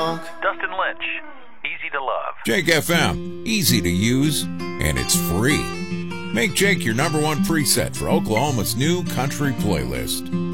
Dustin Lynch, easy to love. Jake FM, easy to use, and it's free. Make Jake your number one preset for Oklahoma's new country playlist.